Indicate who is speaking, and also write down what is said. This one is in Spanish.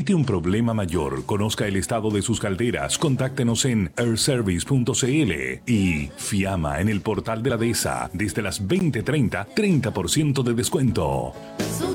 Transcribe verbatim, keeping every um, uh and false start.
Speaker 1: Evite un problema mayor, conozca el estado de sus calderas, contáctenos en air service punto c l y Fiama en el portal de la D E S A. Desde las veinte treinta, treinta por ciento de descuento.